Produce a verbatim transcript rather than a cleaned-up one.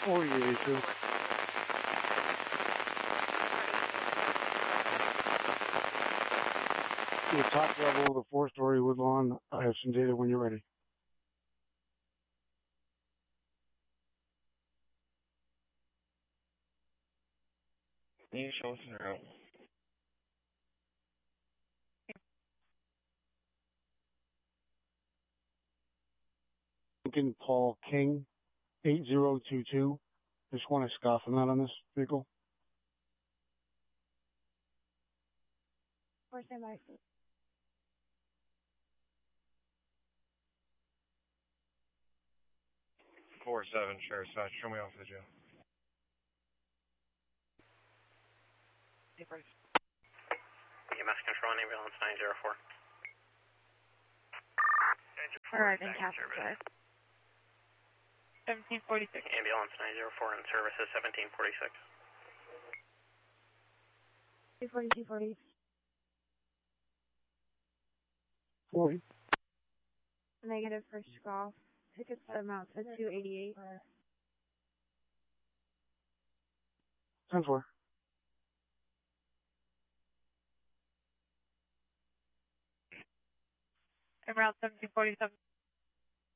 forty eighty-two. The top level of the four-story Woodlawn. I have some data when you're ready. Can you show us the route? Lincoln Paul King, eight zero two two. Just want to scoff him out on this vehicle. Four stand by. Four seven, Sheriff Dispatch. Show me off the jail. E M S control ambulance nine zero four. Alright, in Castle Drive. seventeen forty-six. Ambulance nine zero four in service is seventeen forty-six. two forty, two forty. forty. Negative for scoff. Tickets amount to two eighty-eight. ten four. En route seventeen forty-seven.